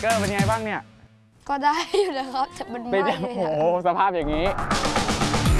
เกอร์เป็นไงบ้างเนี่ยก็ได้อยู่นะครับแต่มันไหม้เลยโอ้โหสภาพอย่างนี้